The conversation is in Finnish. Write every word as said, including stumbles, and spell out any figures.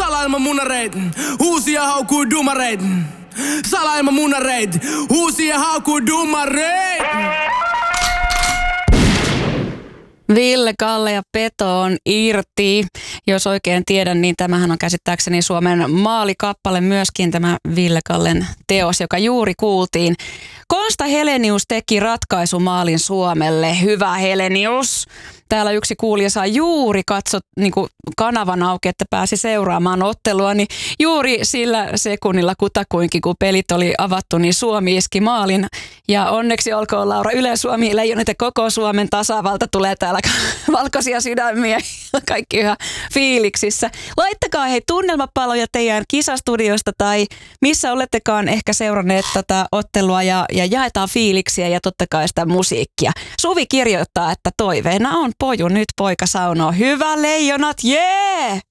Salailman munareit, uusia haukkuu dumareit. Salailman munareit, uusia haukkuu dumareit. Ville, Kalle ja Peto on irti. Jos oikein tiedän, niin tämähän on käsittääkseni Suomen maalikappale myöskin, tämä Ville Kallen teos, joka juuri kuultiin. Konsta Helenius teki ratkaisumaalin Suomelle. Hyvä Helenius! Täällä yksi kuulija saa juuri katsot niin kuin kanavan auki, että pääsi seuraamaan ottelua, niin juuri sillä sekunnilla kutakuinkin, kun pelit oli avattu, niin Suomi iski maalin. Ja onneksi olkoon Laura Yle Suomi Leijonit ja koko Suomen tasavalta tulee täällä valkoisia sydämiä ja kaikki ihan fiiliksissä. Laittakaa hei tunnelmapaloja teidän kisastudiosta tai missä olettekaan ehkä seuranneet tätä ottelua ja, ja jaetaan fiiliksiä ja totta kai sitä musiikkia. Suvi kirjoittaa, että toiveena on poju nyt poika saunoo. Hyvä Leijonat, jee! Yeah!